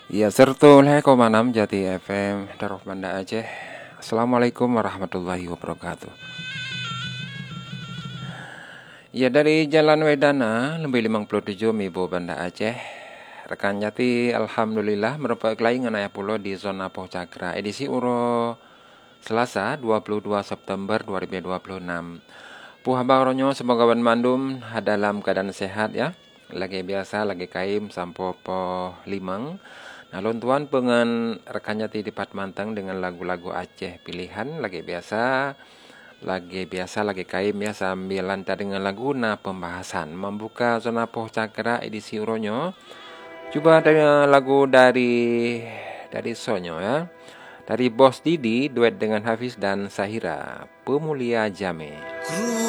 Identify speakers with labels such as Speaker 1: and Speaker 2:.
Speaker 1: Ya, sertul Manam Jati FM Daruh Banda Aceh. Assalamualaikum warahmatullahi wabarakatuh. Ya, dari Jalan Wedana lebih 57 Mibo Banda Aceh. Rekan Jati alhamdulillah merupakan kelaingan ayah pulau di zona Poh Cakra. Edisi Uro Selasa 22 September 2026. Puha baronyo semoga wan mandum dalam keadaan sehat ya. Lagi biasa, lagi kaim sampo po limang. Nah, lontuan pengen rekannya di Mantang dengan lagu-lagu Aceh pilihan lagi kaim ya sambil lantar dengan lagu pembahasan membuka zona Poh Cakra edisi Uronyo. Coba dengan lagu dari Sonyo ya. Dari Bos Didi duet dengan Hafiz dan Sahira, Pemulia Jame.